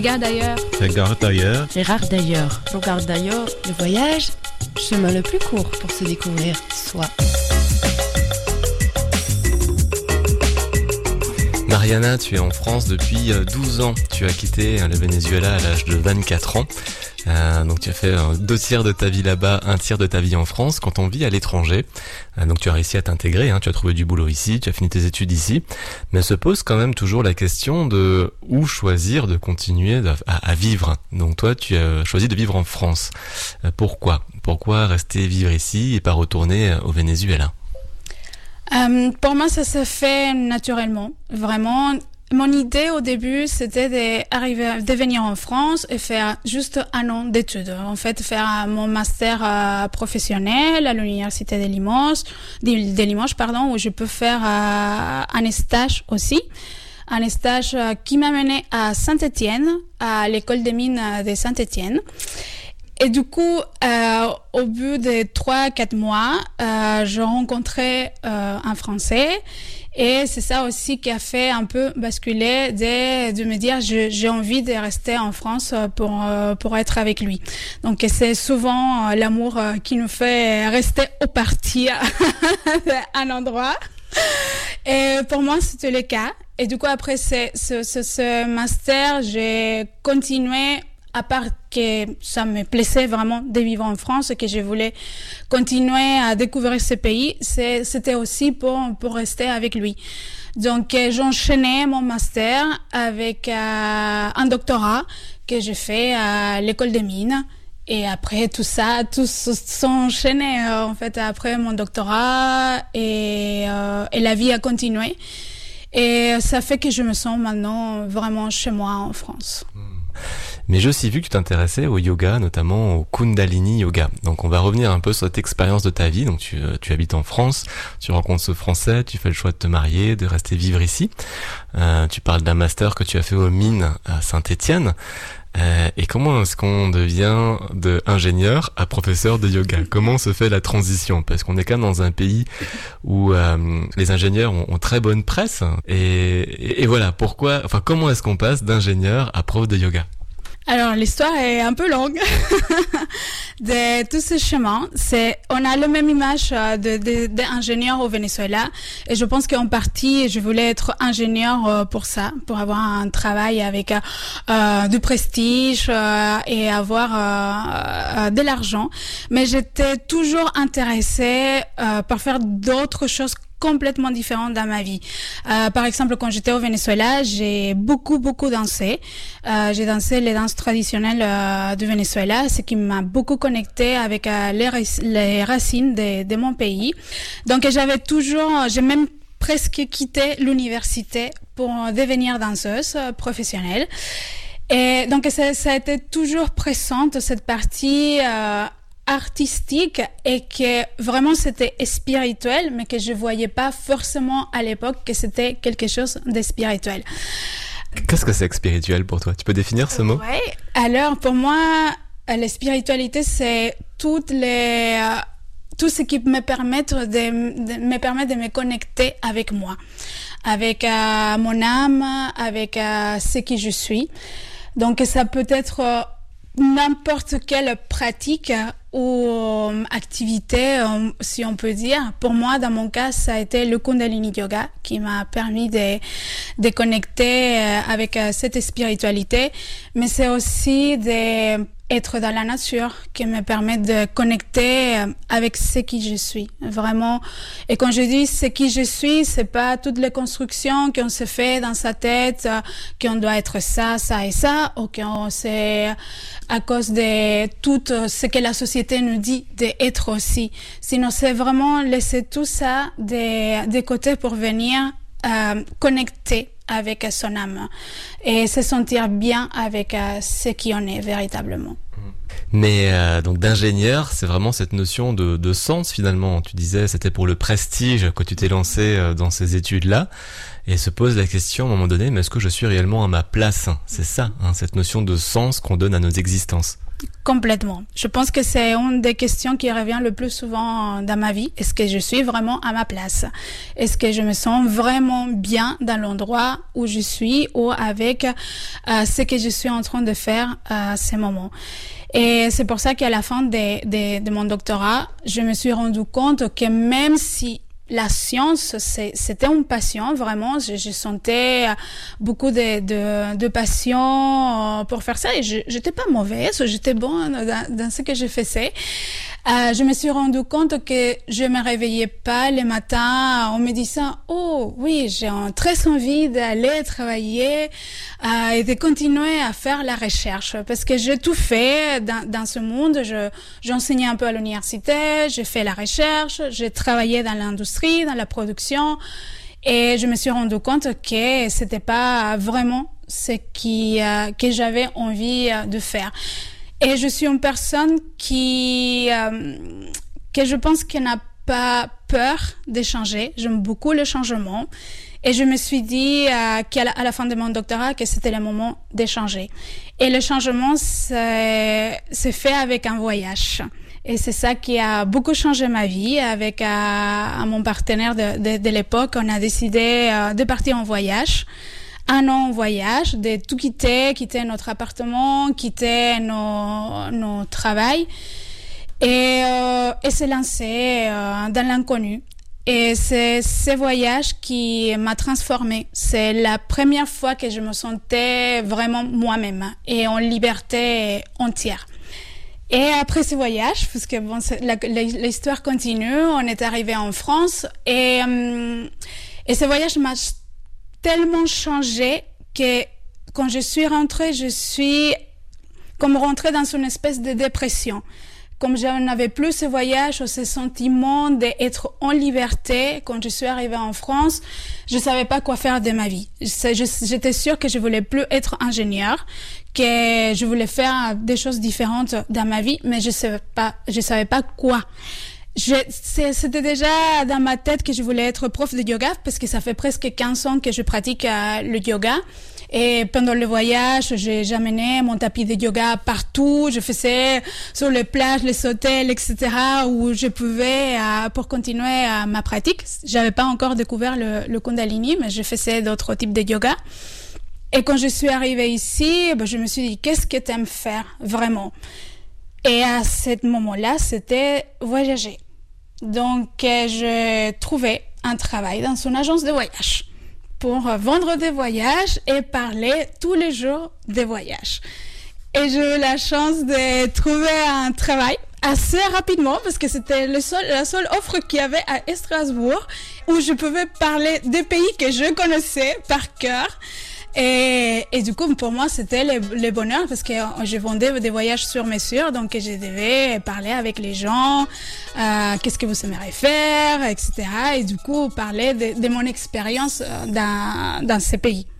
Regarde ailleurs. Regarde ailleurs. Regarde ailleurs. Regarde d'ailleurs. Le voyage, chemin le plus court pour se découvrir soi. Mariana, tu es en France depuis 12 ans. Tu as quitté le Venezuela à l'âge de 24 ans. Donc tu as fait 2 tiers de ta vie là-bas, 1 tiers de ta vie en France. Quand on vit à l'étranger, donc tu as réussi à t'intégrer, tu as trouvé du boulot ici, tu as fini tes études ici. Mais se pose quand même toujours la question de où choisir de continuer à vivre. Donc toi, tu as choisi de vivre en France. Pourquoi rester vivre ici et pas retourner au Venezuela? Pour moi, ça se fait naturellement, vraiment. Mon idée au début, c'était de venir en France et faire juste 1 an d'études. En fait, faire mon master professionnel à l'université de Limoges, où je peux faire un stage aussi. Un stage qui m'a mené à Saint-Étienne, à l'école des mines de Saint-Étienne. Et du coup, au bout de 3-4 mois, je rencontrais un Français. Et c'est ça aussi qui a fait un peu basculer de me dire j'ai envie de rester en France pour être avec lui. Donc c'est souvent l'amour qui nous fait rester au parti à un endroit. Et pour moi, c'était le cas. Et du coup, après ce master, j'ai continué, à part que ça me plaisait vraiment de vivre en France et que je voulais continuer à découvrir ce pays, c'était aussi pour rester avec lui. Donc, j'enchaînais mon master avec un doctorat que j'ai fait à l'école des mines. Et après tout s'enchaînait en fait après mon doctorat et la vie a continué. Et ça fait que je me sens maintenant vraiment chez moi en France. Mais j'ai aussi vu que tu t'intéressais au yoga, notamment au Kundalini Yoga. Donc on va revenir un peu sur cette expérience de ta vie. Donc tu habites en France, tu rencontres ce Français, tu fais le choix de te marier, de rester vivre ici. Tu parles d'un master que tu as fait aux mines à Saint-Étienne. Et comment est-ce qu'on devient de ingénieur à professeur de yoga? Comment se fait la transition? Parce qu'on est quand même dans un pays où les ingénieurs ont très bonne presse. Et voilà, comment est-ce qu'on passe d'ingénieur à prof de yoga? Alors, l'histoire est un peu longue de tout ce chemin. On a la même image d'ingénieur au Venezuela. Et je pense qu'en partie, je voulais être ingénieur pour ça, pour avoir un travail avec du prestige et avoir de l'argent. Mais j'étais toujours intéressée par faire d'autres choses complètement différente dans ma vie. Par exemple, quand j'étais au Venezuela, j'ai beaucoup dansé. J'ai dansé les danses traditionnelles du Venezuela, ce qui m'a beaucoup connecté avec les racines de mon pays. Donc j'ai même presque quitté l'université pour devenir danseuse professionnelle. Et donc ça a été toujours présente, cette partie artistique, et que vraiment c'était spirituel, mais que je voyais pas forcément à l'époque que c'était quelque chose de spirituel. Qu'est-ce que c'est que spirituel pour toi? Tu peux définir ce mot? Ouais. Alors pour moi, la spiritualité, c'est tout ce qui me permet de me connecter avec moi, avec mon âme, avec ce qui je suis. Donc ça peut être n'importe quelle pratique ou activité, si on peut dire. Pour moi, dans mon cas, ça a été le Kundalini Yoga qui m'a permis de connecter avec cette spiritualité, mais c'est aussi d'être dans la nature qui me permet de connecter avec ce qui je suis, vraiment. Et quand je dis ce qui je suis, c'est pas toutes les constructions qu'on se fait dans sa tête, qu'on doit être ça et ça, ou qu'on c'est à cause de tout ce que la société nous dit d'être aussi. Sinon, c'est vraiment laisser tout ça de côté pour venir connecter avec son âme et se sentir bien avec ce qui on est véritablement. Mais donc d'ingénieur, c'est vraiment cette notion de sens finalement. Tu disais c'était pour le prestige que tu t'es lancé dans ces études-là. et se pose la question à un moment donné, mais est-ce que je suis réellement à ma place? C'est ça, cette notion de sens qu'on donne à nos existences. Complètement. Je pense que c'est une des questions qui revient le plus souvent dans ma vie. Est-ce que je suis vraiment à ma place? Est-ce que je me sens vraiment bien dans l'endroit où je suis ou avec ce que je suis en train de faire à ce moment? Et c'est pour ça qu'à la fin de mon doctorat, je me suis rendu compte que même si la science, c'était une passion, vraiment. Je sentais beaucoup de passion pour faire ça. Et j'étais pas mauvaise, j'étais bonne dans ce que je faisais. Je me suis rendu compte que je me réveillais pas le matin en me disant « Oh oui, j'ai très envie d'aller travailler et de continuer à faire la recherche. » Parce que j'ai tout fait dans ce monde. J'enseignais un peu à l'université, j'ai fait la recherche, j'ai travaillé dans l'industrie, dans la production. Et je me suis rendu compte que c'était pas vraiment ce que j'avais envie de faire. Et je suis une personne que je pense qu'elle n'a pas peur de changer. J'aime beaucoup le changement. Et je me suis dit qu'à la fin de mon doctorat, que c'était le moment de changer. Et le changement, c'est fait avec un voyage. Et c'est ça qui a beaucoup changé ma vie. Avec mon partenaire de l'époque, on a décidé de partir en voyage. Un an en voyage, de tout quitter notre appartement, quitter nos travails et se lancer dans l'inconnu. Et c'est ce voyage qui m'a transformée. C'est la première fois que je me sentais vraiment moi-même et en liberté entière. Et après ce voyage, parce que bon, l'histoire continue, on est arrivé en France et ce voyage m'a tellement changé que quand je suis rentrée, je suis comme rentrée dans une espèce de dépression. Comme je n'avais plus ce voyage, ce sentiment d'être en liberté, quand je suis arrivée en France, je savais pas quoi faire de ma vie. J'étais sûre que je voulais plus être ingénieure, que je voulais faire des choses différentes dans ma vie, mais je savais pas quoi. C'était déjà dans ma tête que je voulais être prof de yoga parce que ça fait presque 15 ans que je pratique le yoga. Et pendant le voyage, j'amenais mon tapis de yoga partout. Je faisais sur les plages, les hôtels, etc. où je pouvais, pour continuer ma pratique. J'avais pas encore découvert le Kundalini, mais je faisais d'autres types de yoga. Et quand je suis arrivée ici, je me suis dit, qu'est-ce que t'aimes faire vraiment? Et à ce moment-là, c'était voyager. Donc, j'ai trouvé un travail dans une agence de voyage pour vendre des voyages et parler tous les jours des voyages. Et j'ai eu la chance de trouver un travail assez rapidement parce que c'était la seule offre qu'il y avait à Strasbourg où je pouvais parler des pays que je connaissais par cœur. Et du coup, pour moi, c'était le bonheur parce que je vendais des voyages sur mesure, donc je devais parler avec les gens, qu'est-ce que vous aimeriez faire, etc. Et du coup, parler de mon expérience dans ces pays.